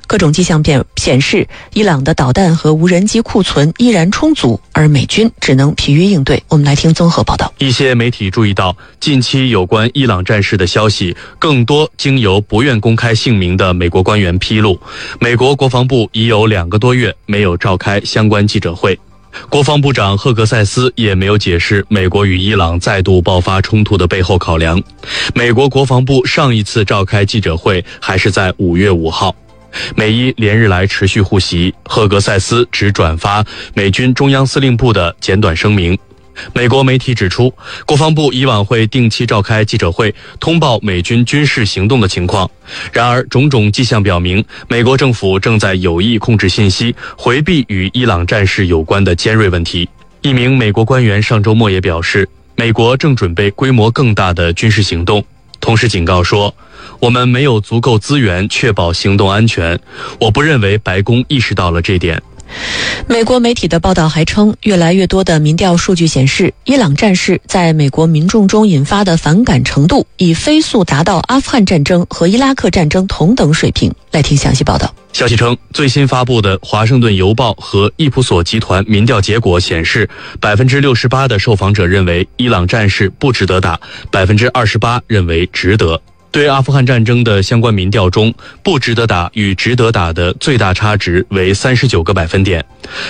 各种迹象显示，伊朗的导弹和无人机库存依然充足，而美军只能疲于应对。我们来听综合报道。 一些媒体注意到，近期有关伊朗战事的消息更多经由不愿公开姓名的美国官员披露。美国国防部已有2个多月没有召开相关记者会。国防部长赫格塞斯也没有解释美国与伊朗再度爆发冲突的背后考量。美国国防部上一次召开记者会还是在5月5号。美伊连日来持续互袭，赫格塞斯只转发美军中央司令部的简短声明。美国媒体指出，国防部以往会定期召开记者会，通报美军军事行动的情况。然而，种种迹象表明，美国政府正在有意控制信息，回避与伊朗战事有关的尖锐问题。一名美国官员上周末也表示，美国正准备规模更大的军事行动，同时警告说，我们没有足够资源确保行动安全。我不认为白宫意识到了这点。 美国媒体的报道还称，越来越多的民调数据显示，伊朗战事在美国民众中引发的反感程度已飞速达到阿富汗战争和伊拉克战争同等水平。来听详细报道。 消息称，最新发布的《华盛顿邮报》和易普索集团民调结果显示，68%的受访者认为伊朗战事不值得打，28%认为值得。对阿富汗战争的相关民调中，不值得打与值得打的最大差值为39个百分点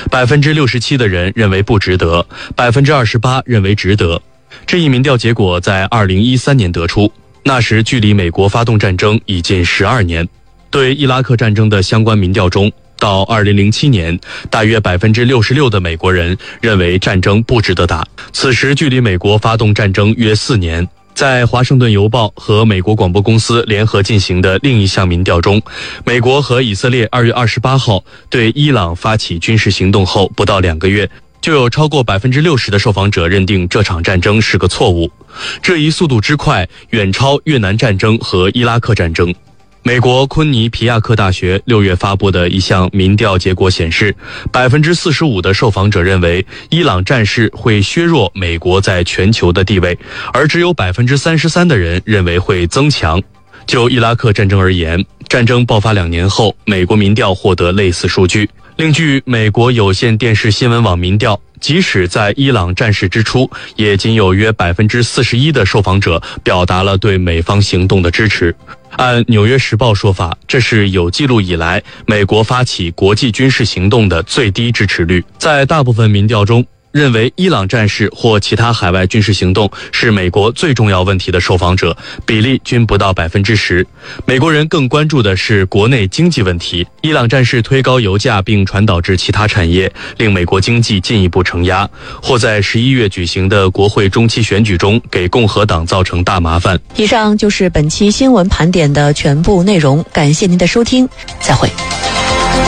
，67%的人认为不值得，28%认为值得。这一民调结果在2013年得出，那时距离美国发动战争已近12年。对伊拉克战争的相关民调中，到2007年，大约66%的美国人认为战争不值得打，此时距离美国发动战争约4年。在华盛顿邮报和美国广播公司联合进行的另一项民调中，美国和以色列2月28号对伊朗发起军事行动后不到2个月，就有超过60%的受访者认定这场战争是个错误。这一速度之快，远超越南战争和伊拉克战争。美国昆尼皮亚克大学6月发布的一项民调结果显示，45%的受访者认为伊朗战事会削弱美国在全球的地位，而只有33%的人认为会增强。就伊拉克战争而言，战争爆发2年后，美国民调获得类似数据。另据美国有线电视新闻网民调，即使在伊朗战事之初，也仅有约41%的受访者表达了对美方行动的支持。按《纽约时报》说法，这是有记录以来美国发起国际军事行动的最低支持率。在大部分民调中，认为伊朗战事或其他海外军事行动是美国最重要问题的受访者比例均不到10%。美国人更关注的是国内经济问题。伊朗战事推高油价并传导至其他产业，令美国经济进一步承压，或在11月举行的国会中期选举中给共和党造成大麻烦。 以上就是本期新闻盘点的全部内容，感谢您的收听，再会。